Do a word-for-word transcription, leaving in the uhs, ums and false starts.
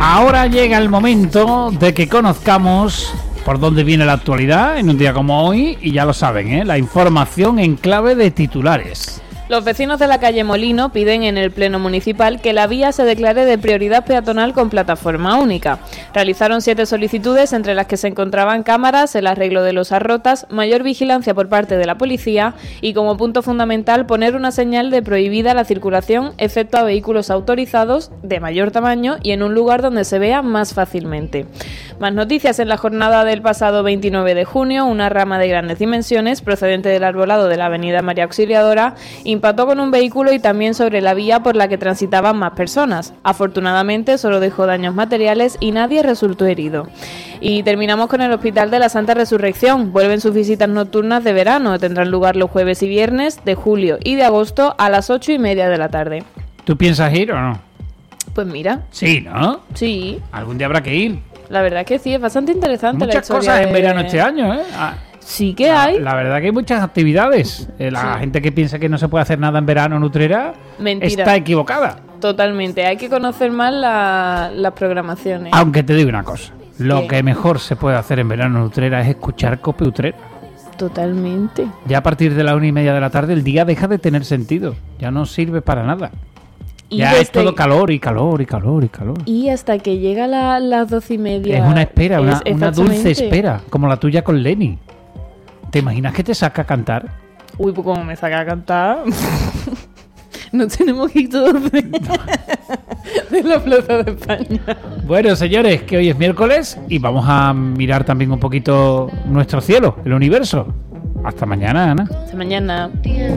Ahora llega el momento de que conozcamos por dónde viene la actualidad en un día como hoy, y ya lo saben, ¿eh? La información en clave de titulares. Los vecinos de la calle Molino piden en el Pleno Municipal que la vía se declare de prioridad peatonal con plataforma única. Realizaron siete solicitudes, entre las que se encontraban cámaras, el arreglo de losas rotas, mayor vigilancia por parte de la policía y, como punto fundamental, poner una señal de prohibida la circulación, excepto a vehículos autorizados de mayor tamaño y en un lugar donde se vea más fácilmente. Más noticias. En la jornada del pasado veintinueve de junio, una rama de grandes dimensiones, procedente del arbolado de la avenida María Auxiliadora, impactó con un vehículo y también sobre la vía por la que transitaban más personas. Afortunadamente solo dejó daños materiales y nadie resultó herido. Y terminamos con el Hospital de la Santa Resurrección. Vuelven sus visitas nocturnas de verano. Tendrán lugar los jueves y viernes de julio y de agosto a las ocho y media de la tarde. ¿Tú piensas ir o no? Pues mira. Sí, ¿no? Sí. Algún día habrá que ir. La verdad es que sí, es bastante interesante. Muchas la cosas de... en verano este año, ¿eh? Ah. Sí que La, hay. la verdad que hay muchas actividades. Eh, la Sí. gente que piensa que no se puede hacer nada en verano en Utrera Mentira. está equivocada. Totalmente. Hay que conocer más la- las programaciones. Aunque te digo una cosa. Lo ¿Qué? que mejor se puede hacer en verano en Utrera es escuchar Cope Utrera. Totalmente. Ya a partir de la una y media de la tarde el día deja de tener sentido. Ya no sirve para nada. Y ya desde- es todo calor y calor y calor y calor. Y hasta que llega la- las doce y media. Es una espera, una, es- una dulce exactamente. espera, como la tuya con Lenny. ¿Te imaginas que te saca a cantar? Uy, pues como me saca a cantar. No tenemos que ir todos de, de la Plaza de España. Bueno, señores, que hoy es miércoles y vamos a mirar también un poquito nuestro cielo, el universo. Hasta mañana, Ana. Hasta mañana.